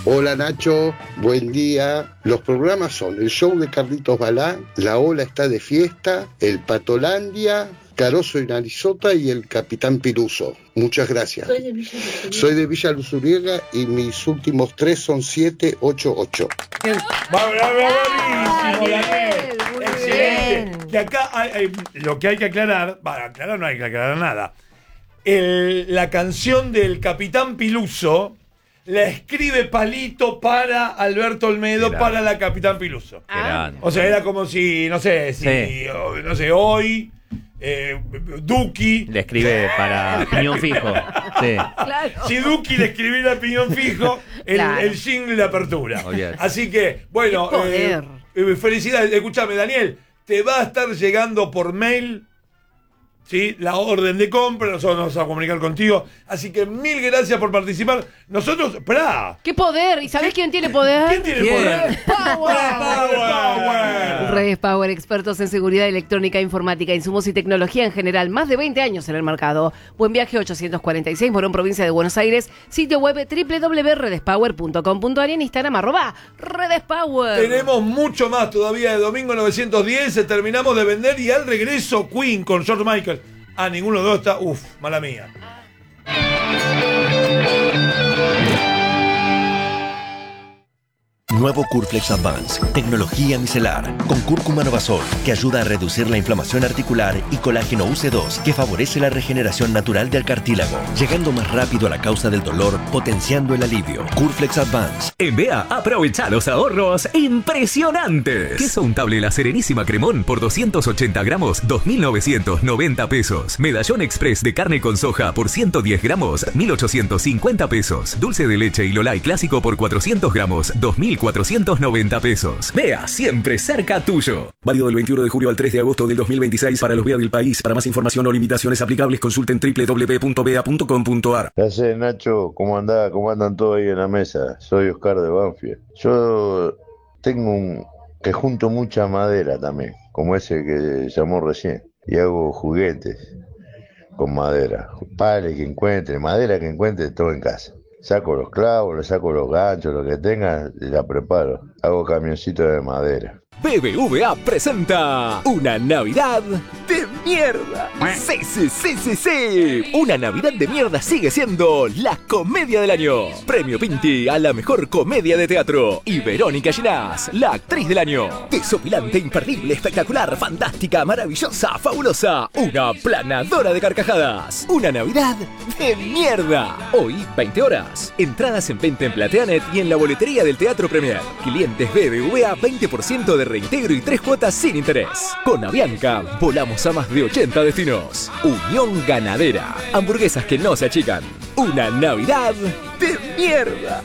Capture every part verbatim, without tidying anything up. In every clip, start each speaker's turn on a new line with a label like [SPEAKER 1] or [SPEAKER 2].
[SPEAKER 1] Hola Nacho, buen día. Los programas son el show de Carlitos Balá, La Ola está de fiesta, el Patolandia, Caroso y Narizota y el Capitán Piluso. Muchas gracias. Soy de Villa Luzuriega. Soy de Villa Luzuriega y mis últimos tres son siete ocho ocho.
[SPEAKER 2] Excelente. Que acá hay, hay, lo que hay que aclarar, bueno, aclarar no hay que aclarar nada. El, la canción del Capitán Piluso la escribe Palito para Alberto Olmedo, era. para la Capitán Piluso.
[SPEAKER 3] Ah.
[SPEAKER 2] O sea, era como si, no sé, si,
[SPEAKER 3] sí.
[SPEAKER 2] no sé, hoy eh, Duki
[SPEAKER 3] le escribe para Piñón Fijo. Sí.
[SPEAKER 2] Claro. Si Duki le escribiera a Piñón Fijo el, claro. el jingle de apertura. Oh, yes. Así que, bueno, eh, eh, felicidades. Escúchame, Daniel, te va a estar llegando por mail, ¿sí?, la orden de compra. Nosotros nos vamos a comunicar contigo. Así que mil gracias por participar. Nosotros, ¡pra!
[SPEAKER 4] ¡Qué poder! ¿Y sabés quién tiene poder?
[SPEAKER 2] ¿Quién tiene
[SPEAKER 4] ¿Quién?
[SPEAKER 2] poder?
[SPEAKER 4] ¡Power!
[SPEAKER 2] ¡Power!
[SPEAKER 4] Redes Power, expertos en seguridad electrónica, informática, insumos y tecnología en general. Más de veinte años en el mercado. Buen Viaje ochocientos cuarenta y seis, Morón, provincia de Buenos Aires. Sitio web doble u doble u doble u punto redes power punto com punto a r y en Instagram arroba Redes Power.
[SPEAKER 2] Tenemos mucho más todavía de Domingo novecientos diez. Terminamos de vender y al regreso Queen con George Michael. Ah, ninguno de los dos está. Uf, mala mía.
[SPEAKER 5] Nuevo Curflex Advance, tecnología micelar, con cúrcuma novazol, que ayuda a reducir la inflamación articular, y colágeno U C dos, que favorece la regeneración natural del cartílago, llegando más rápido a la causa del dolor, potenciando el alivio. Curflex Advance.
[SPEAKER 6] En B A, aprovecha los ahorros impresionantes. Queso untable La Serenísima Cremón por doscientos ochenta gramos, dos mil novecientos noventa pesos. Medallón Express de carne con soja por ciento diez gramos, mil ochocientos cincuenta pesos. Dulce de leche y Lolay clásico por cuatrocientos gramos, dos mil cuatrocientos noventa pesos. B A, siempre cerca tuyo.
[SPEAKER 7] Válido del veintiuno de julio al tres de agosto del dos mil veintiséis para los B A del país. Para más información o limitaciones aplicables, consulten doble u doble u doble u punto b a punto com punto a r.
[SPEAKER 8] Gracias, Nacho. ¿Cómo andás? ¿Cómo andan todos ahí en la mesa? Soy Oscar de Banfield. Yo tengo un... que junto mucha madera también, como ese que llamó recién. Y hago juguetes con madera. Pales que encuentre, madera que encuentre, todo en casa. Saco los clavos, le saco los ganchos, lo que tenga, y la preparo. Hago camioncitos de madera.
[SPEAKER 6] B B V A presenta una Navidad de mierda. Sí, sí, sí, sí, sí. Una Navidad de mierda sigue siendo la comedia del año. Premio Pinti a la mejor comedia de teatro. Y Verónica Ginás, la actriz del año. Desopilante, imperdible, espectacular, fantástica, maravillosa, fabulosa. Una planadora de carcajadas. Una Navidad de mierda. Hoy, veinte horas. Entradas en venta en Plateanet y en la boletería del Teatro Premier. Clientes B B V A, veinte por ciento de reintegro y tres cuotas sin interés. Con Avianca, volamos a más de ochenta destinos. Unión Ganadera. Hamburguesas que no se achican. Una Navidad de mierda.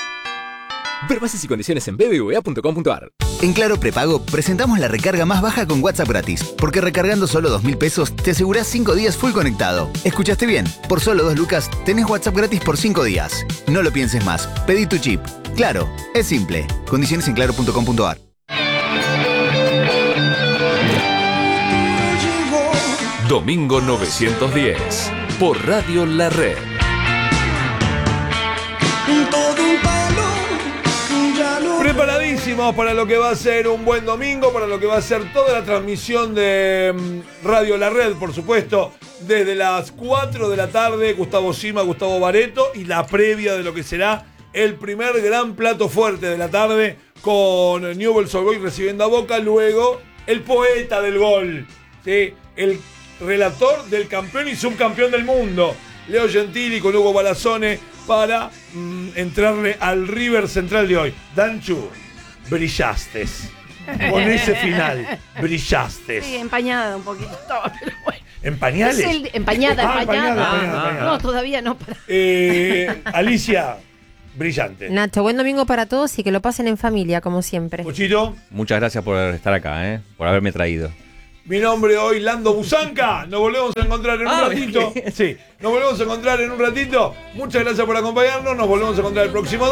[SPEAKER 6] Ver bases y condiciones en b b v a punto com punto a r.
[SPEAKER 9] En Claro Prepago presentamos la recarga más baja con WhatsApp gratis. Porque recargando solo dos mil pesos te asegurás cinco días full conectado. ¿Escuchaste bien? Por solo dos lucas tenés WhatsApp gratis por cinco días. No lo pienses más. Pedí tu chip. Claro, es simple. Condiciones en claro punto com punto a r.
[SPEAKER 6] Domingo novecientos diez, por Radio La Red.
[SPEAKER 2] Preparadísimos para lo que va a ser un buen domingo, para lo que va a ser toda la transmisión de Radio La Red, por supuesto, desde las cuatro de la tarde, Gustavo Sima, Gustavo Bareto, y la previa de lo que será el primer gran plato fuerte de la tarde, con Newell's Old Boys recibiendo a Boca, luego el poeta del gol, ¿sí?, el relator del campeón y subcampeón del mundo, Leo Gentili, con Hugo Balazone, para mm, entrarle al River Central de hoy. Danchu, brillastes. Con ese final, brillastes.
[SPEAKER 4] Sí, empañada un poquito, pero bueno.
[SPEAKER 2] ¿Empañales?
[SPEAKER 4] Es el, empañada,
[SPEAKER 2] ah,
[SPEAKER 4] empañada.
[SPEAKER 2] empañada,
[SPEAKER 4] Ah,
[SPEAKER 2] empañada, empañada.
[SPEAKER 4] No, todavía no. Para.
[SPEAKER 2] Eh, Alicia, brillante.
[SPEAKER 10] Nacho, buen domingo para todos y que lo pasen en familia, como siempre.
[SPEAKER 2] Pochito.
[SPEAKER 3] Muchas gracias por estar acá, ¿eh? Por haberme traído.
[SPEAKER 2] Mi nombre hoy, Lando Busanca. Nos volvemos a encontrar en un
[SPEAKER 3] ah,
[SPEAKER 2] ratito. Sí, nos volvemos a encontrar en un ratito. Muchas gracias por acompañarnos. Nos volvemos a encontrar el próximo